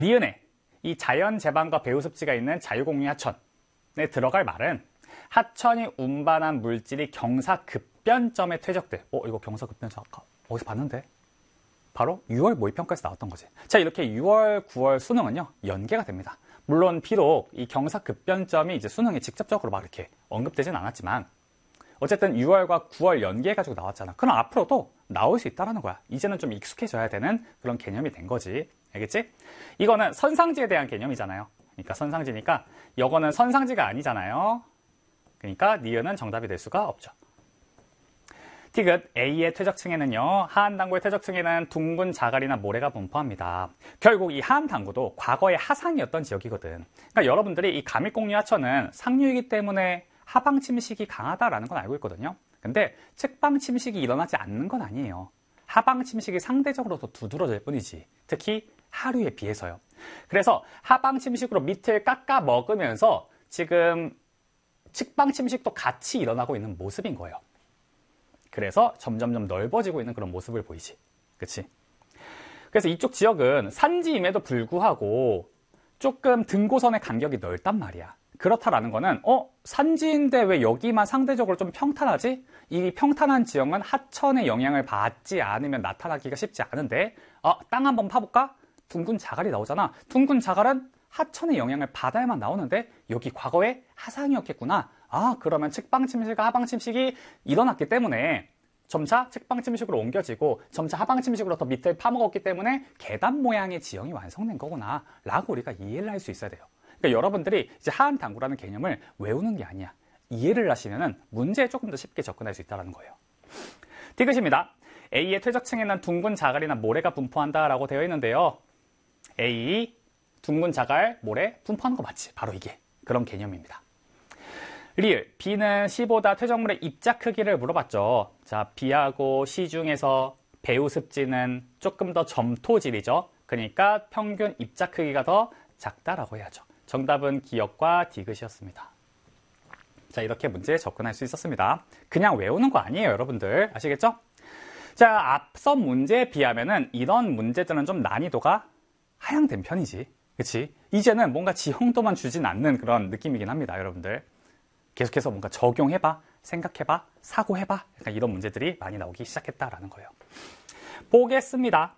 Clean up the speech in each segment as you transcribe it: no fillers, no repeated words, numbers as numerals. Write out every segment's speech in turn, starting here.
니은에 이 자연제방과 배우습지가 있는 자유공유하천에 들어갈 말은 하천이 운반한 물질이 경사급변점에 퇴적돼. 이거 경사급변점 아까 어디서 봤는데? 바로 6월 모의평가에서 나왔던 거지. 자, 이렇게 6월, 9월 수능은요, 연계가 됩니다. 물론 비록 이 경사급변점이 이제 수능에 직접적으로 막 이렇게 언급되진 않았지만 어쨌든 6월과 9월 연계해가지고 나왔잖아. 그럼 앞으로도 나올 수 있다는 거야. 이제는 좀 익숙해져야 되는 그런 개념이 된 거지. 알겠지? 이거는 선상지에 대한 개념이잖아요. 그러니까 선상지니까 이거는 선상지가 아니잖아요. 그러니까 니은은 정답이 될 수가 없죠. 티귿 A의 퇴적층에는요, 하한당구의 퇴적층에는 둥근 자갈이나 모래가 분포합니다. 결국 이 하한당구도 과거의 하상이었던 지역이거든. 그러니까 여러분들이 이 감익공유하천은 상류이기 때문에 하방 침식이 강하다라는 건 알고 있거든요. 근데 측방 침식이 일어나지 않는 건 아니에요. 하방 침식이 상대적으로 더 두드러질 뿐이지. 특히 하류에 비해서요. 그래서 하방 침식으로 밑을 깎아 먹으면서 지금 측방 침식도 같이 일어나고 있는 모습인 거예요. 그래서 점점점 넓어지고 있는 그런 모습을 보이지. 그치? 그래서 이쪽 지역은 산지임에도 불구하고 조금 등고선의 간격이 넓단 말이야. 그렇다라는 거는 산지인데 왜 여기만 상대적으로 좀 평탄하지? 이 평탄한 지형은 하천의 영향을 받지 않으면 나타나기가 쉽지 않은데 땅 한번 파볼까? 둥근 자갈이 나오잖아. 둥근 자갈은 하천의 영향을 받아야만 나오는데 여기 과거에 하상이었겠구나. 그러면 측방 침식과 하방 침식이 일어났기 때문에 점차 측방 침식으로 옮겨지고 점차 하방 침식으로 더 밑을 파먹었기 때문에 계단 모양의 지형이 완성된 거구나 라고 우리가 이해를 할 수 있어야 돼요. 그러니까 여러분들이 이제 하한당구라는 개념을 외우는 게 아니야. 이해를 하시면은 문제에 조금 더 쉽게 접근할 수 있다는 거예요. 티귿입니다. A의 퇴적층에는 둥근 자갈이나 모래가 분포한다라고 되어 있는데요. A, 둥근 자갈, 모래 분포하는 거 맞지? 바로 이게 그런 개념입니다. 리을, B는 C보다 퇴적물의 입자 크기를 물어봤죠. 자, B하고 C 중에서 배우습지는 조금 더 점토질이죠. 그러니까 평균 입자 크기가 더 작다라고 해야죠. 정답은 기역과 디귿이었습니다. 자, 이렇게 문제에 접근할 수 있었습니다. 그냥 외우는 거 아니에요, 여러분들. 아시겠죠? 자, 앞선 문제에 비하면은 이런 문제들은 좀 난이도가 하향된 편이지. 그치? 이제는 뭔가 지형도만 주진 않는 그런 느낌이긴 합니다, 여러분들. 계속해서 뭔가 적용해봐, 생각해봐, 사고해봐. 약간 이런 문제들이 많이 나오기 시작했다라는 거예요. 보겠습니다.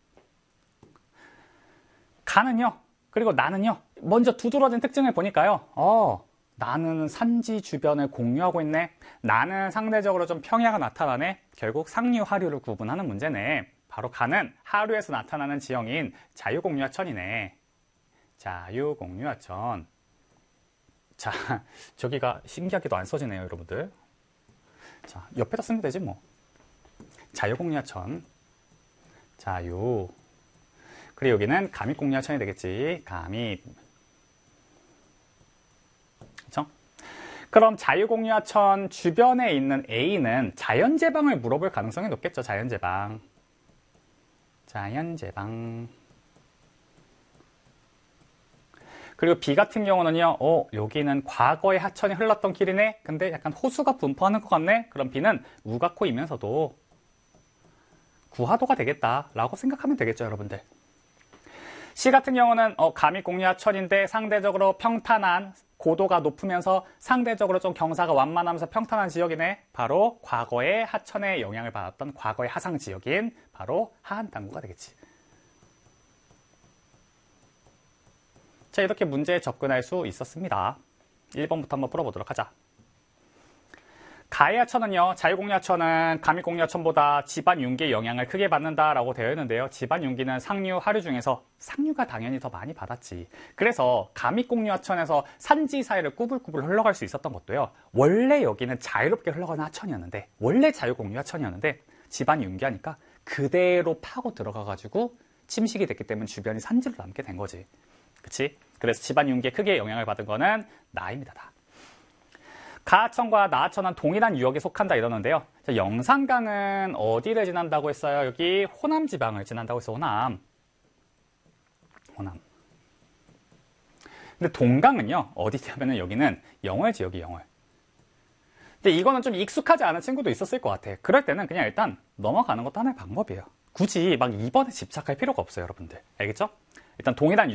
가는요, 그리고 나는요, 먼저 두드러진 특징을 보니까요. 나는 산지 주변을 공유하고 있네. 나는 상대적으로 좀 평야가 나타나네. 결국 상류, 하류를 구분하는 문제네. 바로 가는 하류에서 나타나는 지형인 자유공유하천이네. 자유공유하천. 자, 저기가 신기하게도 안 써지네요, 여러분들. 자, 옆에다 쓰면 되지 뭐. 자유공유하천. 자유. 그리고 여기는 감익공유하천이 되겠지. 감익. 그렇죠? 그럼 자유공유하천 주변에 있는 A는 자연제방을 물어볼 가능성이 높겠죠. 자연제방. 자연제방. 그리고 B 같은 경우는요, 여기는 과거에 하천이 흘렀던 길이네? 근데 약간 호수가 분포하는 것 같네? 그럼 B는 우가코이면서도 구하도가 되겠다라고 생각하면 되겠죠, 여러분들. C 같은 경우는 감익공유하천인데 상대적으로 평탄한, 고도가 높으면서 상대적으로 좀 경사가 완만하면서 평탄한 지역이네. 바로 과거에 하천의 영향을 받았던 과거의 하상 지역인 바로 하한당구가 되겠지. 자, 이렇게 문제에 접근할 수 있었습니다. 1번부터 한번 풀어보도록 하자. 가해 하천은요, 자유공유하천은 감익공유하천보다 지반 융기의 영향을 크게 받는다라고 되어 있는데요. 지반 융기는 상류, 하류 중에서 상류가 당연히 더 많이 받았지. 그래서 감익공유하천에서 산지 사이를 꾸불꾸불 흘러갈 수 있었던 것도요. 원래 여기는 자유롭게 흘러가는 하천이었는데, 원래 자유공유하천이었는데 지반이 융기하니까 그대로 파고 들어가가지고 침식이 됐기 때문에 주변이 산지로 남게 된 거지. 그치? 그래서 지반 융기에 크게 영향을 받은 거는 나입니다. 다. 가하천과 나하천은 동일한 유역에 속한다 이러는데요. 자, 영산강은 어디를 지난다고 했어요? 여기 호남 지방을 지난다고 했어. 호남. 근데 동강은요, 어디냐면은 여기는 영월 지역이 영월. 근데 이거는 좀 익숙하지 않은 친구도 있었을 것 같아. 그럴 때는 그냥 일단 넘어가는 것도 하나의 방법이에요. 굳이 막 2번에 집착할 필요가 없어요, 여러분들. 알겠죠? 일단 동일한